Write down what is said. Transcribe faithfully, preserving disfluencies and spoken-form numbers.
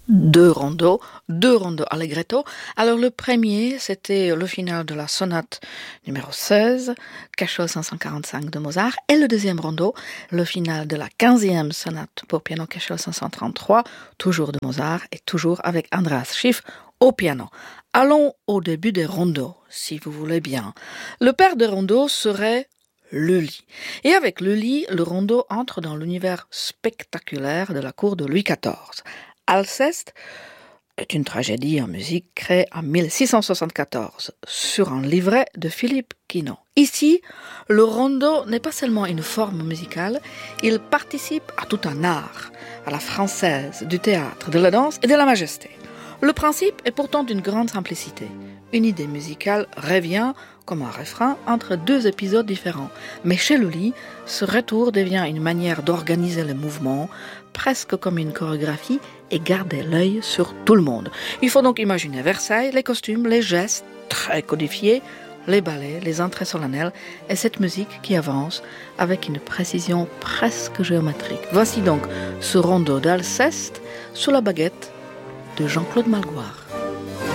deux rondeaux, deux rondeaux allegretto. Alors le premier, c'était le final de la sonate numéro seize, Cachot cinq cent quarante-cinq de Mozart, et le deuxième rondeau, le final de la quinzième sonate pour piano Cachot cinq cent trente-trois, toujours de Mozart et toujours avec Andreas Schiff au piano. Allons au début des rondeaux, si vous voulez bien. Le père des rondeaux serait Lully. Et avec Lully, le rondeau entre dans l'univers spectaculaire de la cour de Louis quatorze. Alceste est une tragédie en musique créée en mille six cent soixante-quatorze sur un livret de Philippe Quinault. Ici, le rondo n'est pas seulement une forme musicale, il participe à tout un art, à la française, du théâtre, de la danse et de la majesté. Le principe est pourtant d'une grande simplicité. Une idée musicale revient comme un refrain entre deux épisodes différents. Mais chez Lully, ce retour devient une manière d'organiser le mouvement, presque comme une chorégraphie, et garder l'œil sur tout le monde. Il faut donc imaginer Versailles, les costumes, les gestes très codifiés, les ballets, les entrées solennelles, et cette musique qui avance avec une précision presque géométrique. Voici donc ce rondo d'Alceste sous la baguette de Jean-Claude Malgoire.